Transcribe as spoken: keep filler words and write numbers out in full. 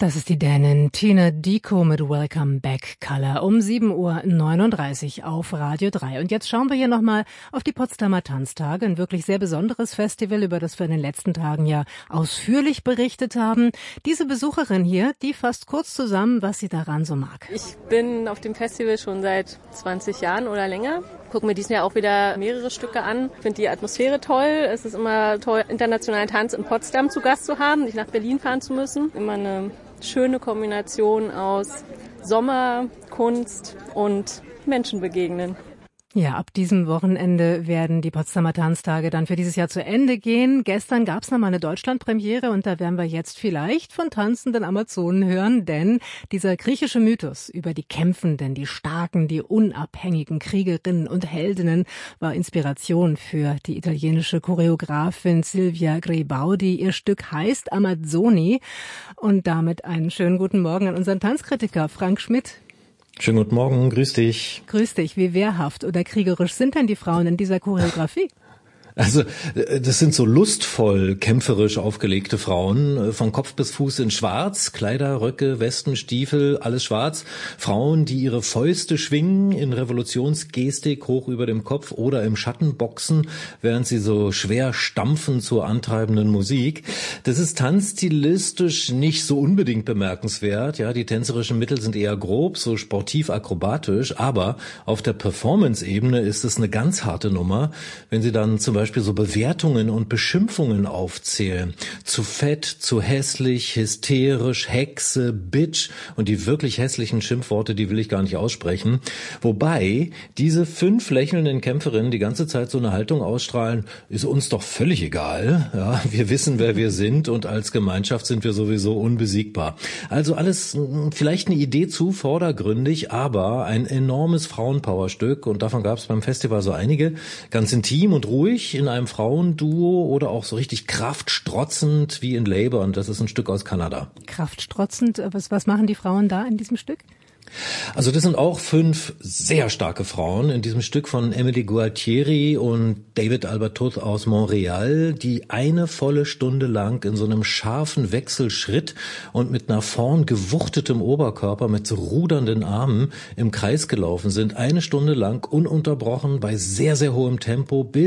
Das ist die Dänin Tina Dickow mit Welcome Back Color um sieben Uhr neununddreißig auf Radio drei. Und jetzt schauen wir hier nochmal auf die Potsdamer Tanztage, ein wirklich sehr besonderes Festival, über das wir in den letzten Tagen ja ausführlich berichtet haben. Diese Besucherin hier, die fasst kurz zusammen, was sie daran so mag. Ich bin auf dem Festival schon seit zwanzig Jahren oder länger. Gucke mir diesmal auch wieder mehrere Stücke an. Ich finde die Atmosphäre toll. Es ist immer toll, internationalen Tanz in Potsdam zu Gast zu haben, nicht nach Berlin fahren zu müssen. Immer eine schöne Kombination aus Sommer, Kunst und Menschen begegnen. Ja, ab diesem Wochenende werden die Potsdamer Tanztage dann für dieses Jahr zu Ende gehen. Gestern gab es nochmal eine Deutschlandpremiere und da werden wir jetzt vielleicht von tanzenden Amazonen hören, denn dieser griechische Mythos über die Kämpfenden, die starken, die unabhängigen Kriegerinnen und Heldinnen war Inspiration für die italienische Choreografin Silvia Greybaudi. Ihr Stück heißt Amazzoni und damit einen schönen guten Morgen an unseren Tanzkritiker Frank Schmidt. Schönen guten Morgen, grüß dich. Grüß dich. Wie wehrhaft oder kriegerisch sind denn die Frauen in dieser Choreografie? Also das sind so lustvoll, kämpferisch aufgelegte Frauen, von Kopf bis Fuß in schwarz, Kleider, Röcke, Westen, Stiefel, alles schwarz. Frauen, die ihre Fäuste schwingen in Revolutionsgestik hoch über dem Kopf oder im Schatten boxen, während sie so schwer stampfen zur antreibenden Musik. Das ist tanzstilistisch nicht so unbedingt bemerkenswert. Ja, die tänzerischen Mittel sind eher grob, so sportiv-akrobatisch, aber auf der Performance-Ebene ist es eine ganz harte Nummer, wenn sie dann zum Beispiel Beispiel so Bewertungen und Beschimpfungen aufzählen. Zu fett, zu hässlich, hysterisch, Hexe, Bitch und die wirklich hässlichen Schimpfworte, die will ich gar nicht aussprechen. Wobei diese fünf lächelnden Kämpferinnen die ganze Zeit so eine Haltung ausstrahlen, ist uns doch völlig egal. Ja, wir wissen, wer wir sind und als Gemeinschaft sind wir sowieso unbesiegbar. Also alles vielleicht eine Idee zu vordergründig, aber ein enormes Frauenpowerstück und davon gab es beim Festival so einige. Ganz intim und ruhig in einem Frauenduo oder auch so richtig kraftstrotzend wie in Labour und das ist ein Stück aus Kanada. Kraftstrotzend, was, was machen die Frauen da in diesem Stück? Also das sind auch fünf sehr starke Frauen in diesem Stück von Emily Gualtieri und David Albertot aus Montreal, die eine volle Stunde lang in so einem scharfen Wechselschritt und mit nach vorn gewuchtetem Oberkörper mit so rudernden Armen im Kreis gelaufen sind. Eine Stunde lang ununterbrochen bei sehr, sehr hohem Tempo bis